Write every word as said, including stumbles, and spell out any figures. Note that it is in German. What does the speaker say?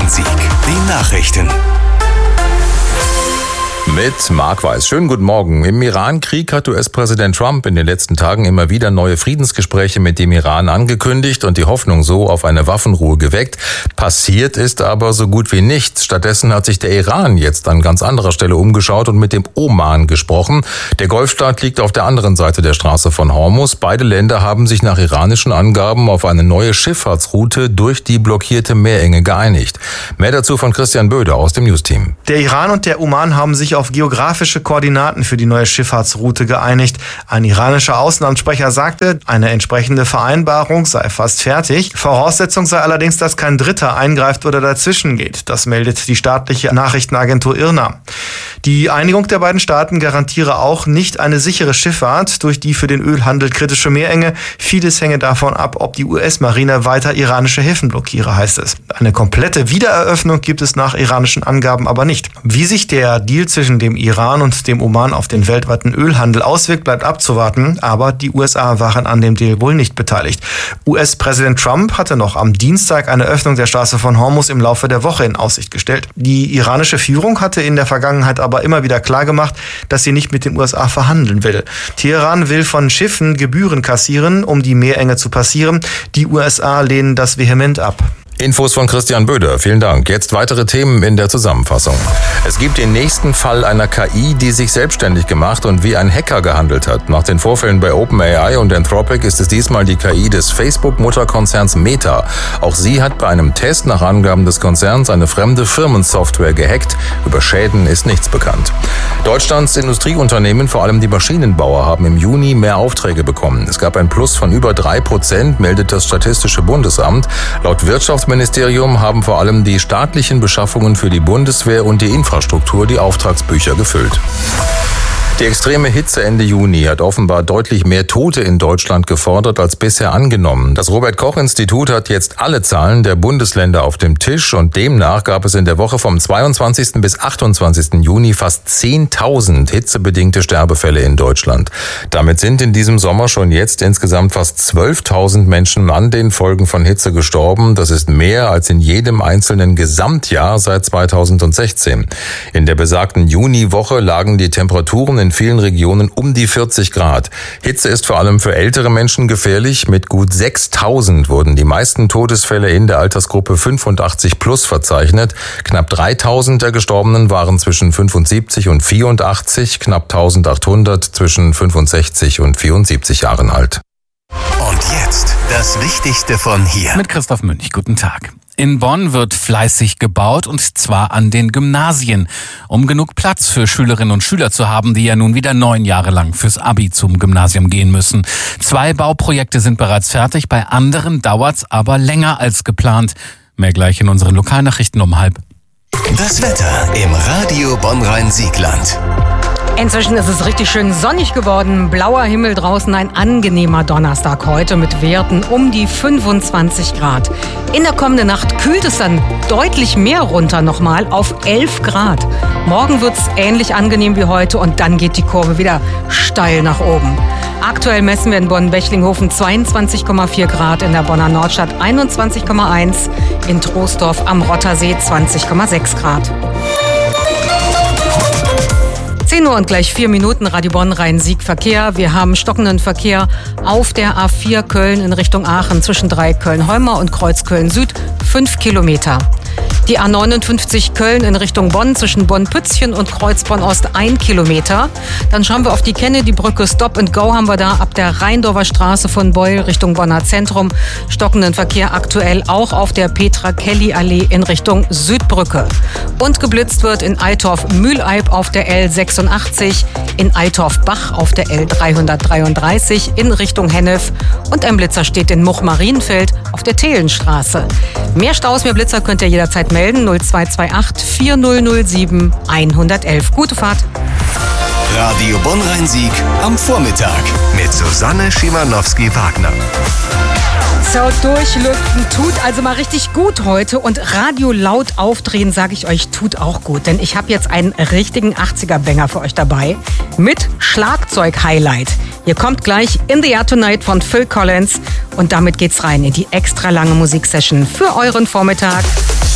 Rhein-Sieg. Die Nachrichten. Mit Marc Weiß. Schönen guten Morgen. Im Iran-Krieg hat U S-Präsident Trump in den letzten Tagen immer wieder neue Friedensgespräche mit dem Iran angekündigt und die Hoffnung so auf eine Waffenruhe geweckt. Passiert ist aber so gut wie nichts. Stattdessen hat sich der Iran jetzt an ganz anderer Stelle umgeschaut und mit dem Oman gesprochen. Der Golfstaat liegt auf der anderen Seite der Straße von Hormuz. Beide Länder haben sich nach iranischen Angaben auf eine neue Schifffahrtsroute durch die blockierte Meerenge geeinigt. Mehr dazu von Christian Böder aus dem News-Team. Der Iran und der Oman haben sich auf geografische Koordinaten für die neue Schifffahrtsroute geeinigt. Ein iranischer Außenamtssprecher sagte, eine entsprechende Vereinbarung sei fast fertig. Voraussetzung sei allerdings, dass kein Dritter eingreift oder dazwischen geht. Das meldet die staatliche Nachrichtenagentur I R N A. Die Einigung der beiden Staaten garantiere auch nicht eine sichere Schifffahrt durch die für den Ölhandel kritische Meerenge. Vieles hänge davon ab, ob die U S-Marine weiter iranische Häfen blockiere, heißt es. Eine komplette Wiedereröffnung gibt es nach iranischen Angaben aber nicht. Wie sich der Deal zwischen dem Iran und dem Oman auf den weltweiten Ölhandel auswirkt, bleibt abzuwarten, aber die U S A waren an dem Deal wohl nicht beteiligt. U S-Präsident Trump hatte noch am Dienstag eine Öffnung der Straße von Hormuz im Laufe der Woche in Aussicht gestellt. Die iranische Führung hatte in der Vergangenheit aber immer wieder klargemacht, dass sie nicht mit den U S A verhandeln will. Teheran will von Schiffen Gebühren kassieren, um die Meerenge zu passieren. Die U S A lehnen das vehement ab. Infos von Christian Böder. Vielen Dank. Jetzt weitere Themen in der Zusammenfassung. Es gibt den nächsten Fall einer K I, die sich selbstständig gemacht und wie ein Hacker gehandelt hat. Nach den Vorfällen bei OpenAI und Anthropic ist es diesmal die K I des Facebook-Mutterkonzerns Meta. Auch sie hat bei einem Test nach Angaben des Konzerns eine fremde Firmensoftware gehackt. Über Schäden ist nichts bekannt. Deutschlands Industrieunternehmen, vor allem die Maschinenbauer, haben im Juni mehr Aufträge bekommen. Es gab ein Plus von über drei Prozent, meldet das Statistische Bundesamt. Laut Wirtschafts Ministerium haben vor allem die staatlichen Beschaffungen für die Bundeswehr und die Infrastruktur die Auftragsbücher gefüllt. Die extreme Hitze Ende Juni hat offenbar deutlich mehr Tote in Deutschland gefordert als bisher angenommen. Das Robert-Koch-Institut hat jetzt alle Zahlen der Bundesländer auf dem Tisch und demnach gab es in der Woche vom zweiundzwanzigsten bis achtundzwanzigsten Juni fast zehntausend hitzebedingte Sterbefälle in Deutschland. Damit sind in diesem Sommer schon jetzt insgesamt fast zwölftausend Menschen an den Folgen von Hitze gestorben. Das ist mehr als in jedem einzelnen Gesamtjahr seit zweitausendsechzehn. In der besagten Juniwoche lagen die Temperaturen in in vielen Regionen um die vierzig Grad. Hitze ist vor allem für ältere Menschen gefährlich. Mit gut sechstausend wurden die meisten Todesfälle in der Altersgruppe fünfundachtzig plus verzeichnet. Knapp dreitausend der Gestorbenen waren zwischen fünfundsiebzig und vierundachtzig, knapp eintausendachthundert zwischen fünfundsechzig und vierundsiebzig Jahren alt. Und jetzt das Wichtigste von hier. Mit Christoph Münch, guten Tag. In Bonn wird fleißig gebaut und zwar an den Gymnasien, um genug Platz für Schülerinnen und Schüler zu haben, die ja nun wieder neun Jahre lang fürs Abi zum Gymnasium gehen müssen. Zwei Bauprojekte sind bereits fertig, bei anderen dauert's aber länger als geplant. Mehr gleich in unseren Lokalnachrichten um halb. Das Wetter im Radio Bonn-Rhein-Siegland. Inzwischen ist es richtig schön sonnig geworden. Blauer Himmel draußen, ein angenehmer Donnerstag heute mit Werten um die fünfundzwanzig Grad. In der kommenden Nacht kühlt es dann deutlich mehr runter nochmal auf elf Grad. Morgen wird es ähnlich angenehm wie heute und dann geht die Kurve wieder steil nach oben. Aktuell messen wir in Bonn-Bechlinghofen zweiundzwanzig Komma vier Grad, in der Bonner Nordstadt einundzwanzig Komma eins, in Troisdorf am Rottersee zwanzig Komma sechs Grad. zehn Uhr und gleich vier Minuten, Radio Bonn Rhein-Sieg Verkehr. Wir haben stockenden Verkehr auf der A vier Köln in Richtung Aachen zwischen Dreieck Köln-Holmer und Kreuz Köln-Süd, fünf Kilometer. Die A neunundfünfzig Köln in Richtung Bonn zwischen Bonn-Pützchen und Kreuz Bonn-Ost ein Kilometer. Dann schauen wir auf die Kennedy-Brücke. Stop and Go haben wir da ab der Rheindorfer Straße von Beul Richtung Bonner Zentrum. Stockenden Verkehr aktuell auch auf der Petra-Kelly-Allee in Richtung Südbrücke. Und geblitzt wird in Eitorf-Mühleib auf der L sechsundachtzig, in Eitorf-Bach auf der L dreihundertdreiunddreißig in Richtung Hennef und ein Blitzer steht in Much-Marienfeld auf der Thelenstraße. Mehr Staus, mehr Blitzer könnt ihr jederzeit melden. null zwei zwei acht vier null null sieben eins eins eins. Gute Fahrt. Radio Bonn-Rhein-Sieg am Vormittag mit Susanne Schimanowski-Wagner. So, durchlüften tut also mal richtig gut heute und Radio laut aufdrehen, sage ich euch, tut auch gut. Denn ich habe jetzt einen richtigen achtziger-Banger für euch dabei mit Schlagzeug-Highlight. Hier kommt gleich In the Air Tonight von Phil Collins und damit geht's rein in die extra lange Musiksession für euren Vormittag.